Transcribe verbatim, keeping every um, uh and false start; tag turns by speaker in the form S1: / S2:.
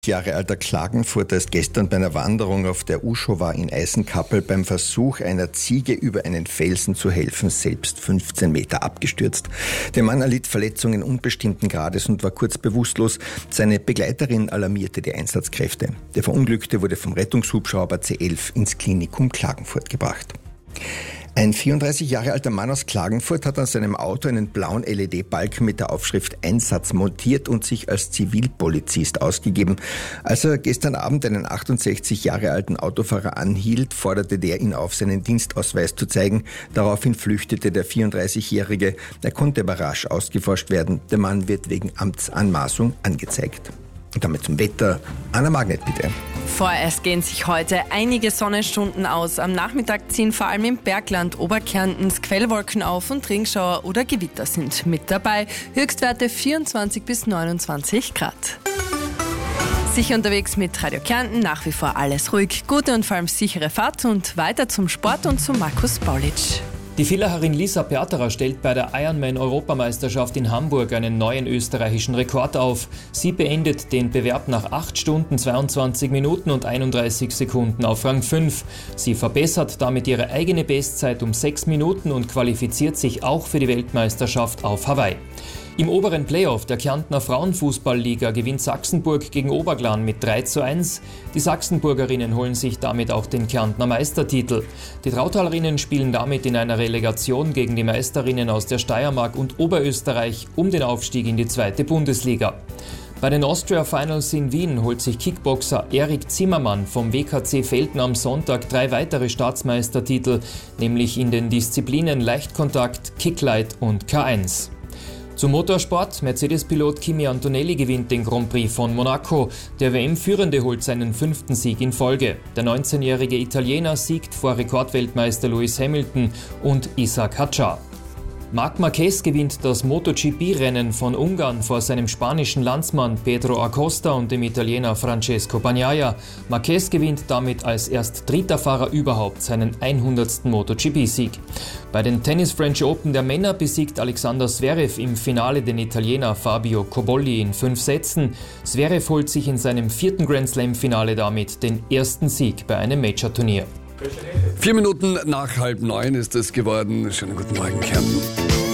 S1: Jahre alter Klagenfurter ist gestern bei einer Wanderung auf der Uschowa in Eisenkappel beim Versuch, einer Ziege über einen Felsen zu helfen, selbst fünfzehn Meter abgestürzt. Der Mann erlitt Verletzungen unbestimmten Grades und war kurz bewusstlos. Seine Begleiterin alarmierte die Einsatzkräfte. Der Verunglückte wurde vom Rettungshubschrauber C elf ins Klinikum Klagenfurt gebracht. Ein vierunddreißig Jahre alter Mann aus Klagenfurt hat an seinem Auto einen blauen L E D-Balken mit der Aufschrift Einsatz montiert und sich als Zivilpolizist ausgegeben. Als er gestern Abend einen achtundsechzig Jahre alten Autofahrer anhielt, forderte der ihn auf, seinen Dienstausweis zu zeigen. Daraufhin flüchtete der vierunddreißigjährige. Er konnte aber rasch ausgeforscht werden. Der Mann wird wegen Amtsanmaßung angezeigt. Und damit zum Wetter. Anna Magnet, bitte.
S2: Vorerst gehen sich heute einige Sonnenstunden aus. Am Nachmittag ziehen vor allem im Bergland Oberkärntens Quellwolken auf und Regenschauer oder Gewitter sind mit dabei. Höchstwerte vierundzwanzig bis neunundzwanzig Grad. Sicher unterwegs mit Radio Kärnten, nach wie vor alles ruhig, gute und vor allem sichere Fahrt und weiter zum Sport und zu Markus Paulitsch.
S3: Die Villacherin Lisa Perterer stellt bei der Ironman-Europameisterschaft in Hamburg einen neuen österreichischen Rekord auf. Sie beendet den Bewerb nach acht Stunden, zweiundzwanzig Minuten und einunddreißig Sekunden auf Rang fünf. Sie verbessert damit ihre eigene Bestzeit um sechs Minuten und qualifiziert sich auch für die Weltmeisterschaft auf Hawaii. Im oberen Playoff der Kärntner Frauenfußballliga gewinnt Sachsenburg gegen Oberglan mit drei zu eins. Die Sachsenburgerinnen holen sich damit auch den Kärntner Meistertitel. Die Trautalerinnen spielen damit in einer Relegation gegen die Meisterinnen aus der Steiermark und Oberösterreich um den Aufstieg in die zweite Bundesliga. Bei den Austria Finals in Wien holt sich Kickboxer Erik Zimmermann vom W K C Velten am Sonntag drei weitere Staatsmeistertitel, nämlich in den Disziplinen Leichtkontakt, Kicklight und K eins. Zum Motorsport. Mercedes-Pilot Kimi Antonelli gewinnt den Grand Prix von Monaco. Der W M-Führende holt seinen fünften Sieg in Folge. Der neunzehnjährige Italiener siegt vor Rekordweltmeister Lewis Hamilton und Isaac Hadjar. Marc Marquez gewinnt das MotoGP-Rennen von Ungarn vor seinem spanischen Landsmann Pedro Acosta und dem Italiener Francesco Bagnaia. Marquez gewinnt damit als erst dritter Fahrer überhaupt seinen hundertsten MotoGP-Sieg. Bei den Tennis French Open der Männer besiegt Alexander Zverev im Finale den Italiener Fabio Cobolli in fünf Sätzen. Zverev holt sich in seinem vierten Grand Slam-Finale damit den ersten Sieg bei einem Major-Turnier.
S4: Vier Minuten nach halb neun ist es geworden. Schönen guten Morgen, Kärnten.